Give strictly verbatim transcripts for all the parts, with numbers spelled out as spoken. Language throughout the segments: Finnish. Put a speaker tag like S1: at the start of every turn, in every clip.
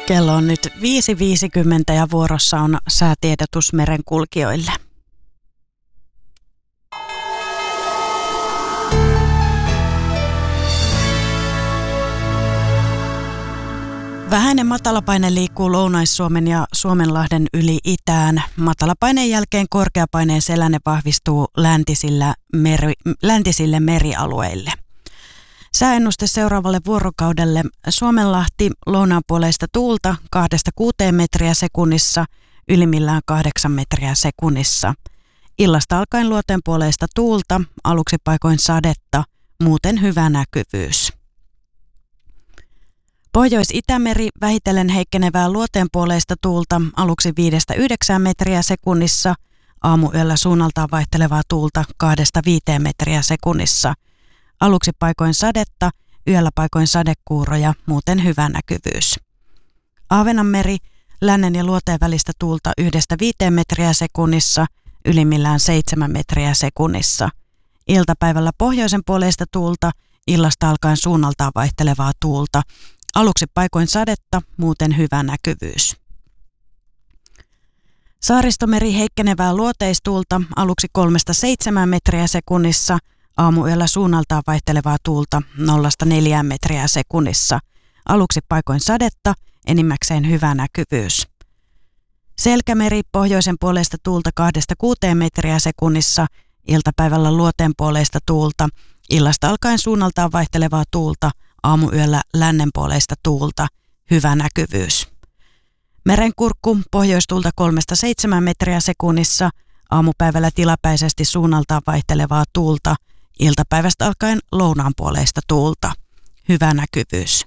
S1: Kello on nyt viisi viisikymmentä ja vuorossa on säätiedotus merenkulkijoille. Vähäinen matalapaine liikkuu Lounais-Suomen ja Suomenlahden yli itään. Matalapaineen jälkeen korkeapaineen selänne vahvistuu läntisillä meri, läntisille merialueille. Sääennuste seuraavalle vuorokaudelle: Suomenlahti lounaanpuoleista tuulta kahdesta kuuteen metriä sekunnissa, ylimmillään kahdeksan metriä sekunnissa. Illasta alkaen luoteenpuoleista tuulta, aluksi paikoin sadetta, muuten hyvä näkyvyys. Pohjois-Itämeri vähitellen heikkenevää luoteenpuoleista tuulta, aluksi viidestä yhdeksään metriä sekunnissa, aamuyöllä suunnaltaan vaihtelevaa tuulta kahdesta viiteen metriä sekunnissa. Aluksi paikoin sadetta, yöllä paikoin sadekuuroja, muuten hyvä näkyvyys. Ahvenanmeri lännen ja luoteen välistä tuulta yhdestä viiteen metriä sekunnissa, ylimmillään seitsemän metriä sekunnissa. Iltapäivällä pohjoisen puoleista tuulta, illasta alkaen suunnaltaan vaihtelevaa tuulta. Aluksi paikoin sadetta, muuten hyvä näkyvyys. Saaristomeri heikkenevää luoteistuulta, aluksi kolmesta seitsemään metriä sekunnissa, aamuyöllä suunnaltaan vaihtelevaa tuulta nollasta neljään metriä sekunnissa. Aluksi paikoin sadetta, enimmäkseen hyvä näkyvyys. Selkämeri pohjoisen puoleista tuulta kahdesta kuuteen metriä sekunnissa, iltapäivällä luoteen puoleista tuulta, illasta alkaen suunnaltaan vaihtelevaa tuulta, aamuyöllä lännenpuoleista tuulta, hyvä näkyvyys. Merenkurkku pohjoistuulta kolmesta seitsemään metriä sekunnissa, aamupäivällä tilapäisesti suunnaltaan vaihtelevaa tuulta, iltapäivästä alkaen lounaanpuoleista tuulta, hyvä näkyvyys.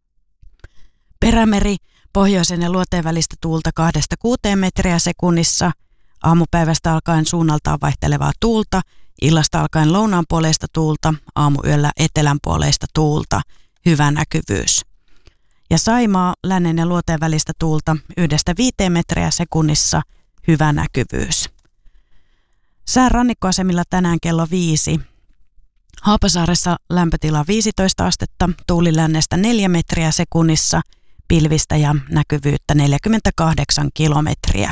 S1: Perämeri pohjoisen ja luoteen välistä tuulta kahdesta kuuteen metriä sekunnissa, aamupäivästä alkaen suunnaltaan vaihtelevaa tuulta, illasta alkaen lounaanpuoleista tuulta, aamuyöllä etelänpuoleista tuulta, hyvä näkyvyys. Ja Saimaa lännen ja luoteen välistä tuulta yhdestä viiteen metriä sekunnissa, hyvä näkyvyys. Sään rannikkoasemilla tänään kello viisi. Haapasaaressa lämpötila viisitoista astetta, tuuli lännestä neljä metriä sekunnissa, pilvistä ja näkyvyyttä neljäkymmentäkahdeksan kilometriä.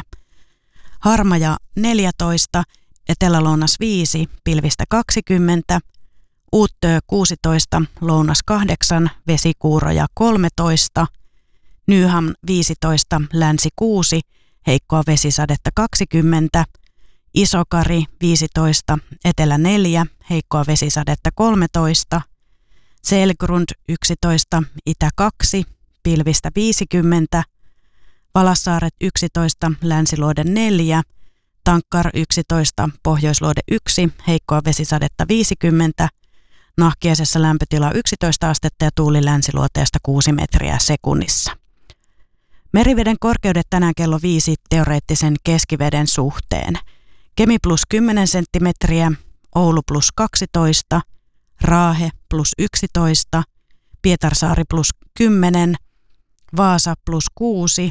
S1: Harmaja neljätoista, etelä-lounas viisi, pilvistä kaksikymmentä, Uuttöö kuusitoista, lounas kahdeksan, vesikuuroja kolmetoista, Nyham viisitoista, länsi kuusi, heikkoa vesisadetta kaksikymmentä, Isokari viisitoista, etelä neljä, heikkoa vesisadetta kolmetoista, Selgrund yksitoista, itä kaksi, pilvistä viisikymmentä, Valassaaret yksitoista, länsiluode neljä, Tankkar yksitoista, pohjoisluode yksi, heikkoa vesisadetta viisikymmentä, Nahkiaisessa lämpötila yksitoista astetta ja tuuli länsiluoteesta kuusi metriä sekunnissa. Meriveden korkeudet tänään kello viisi teoreettisen keskiveden suhteen. Kemi plus kymmenen senttimetriä, Oulu plus kaksitoista, Raahe plus yksitoista, Pietarsaari plus kymmenen, Vaasa plus kuusi,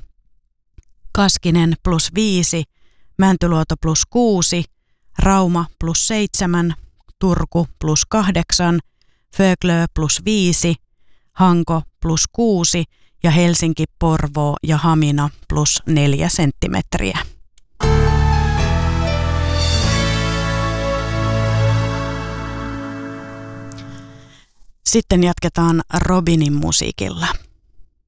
S1: Kaskinen plus viisi, Mäntyluoto plus kuusi, Rauma plus seitsemän, Turku plus kahdeksan, Föglö plus viisi, Hanko plus kuusi ja Helsinki, Porvoo ja Hamina plus neljä senttimetriä. Sitten jatketaan Robinin musiikilla.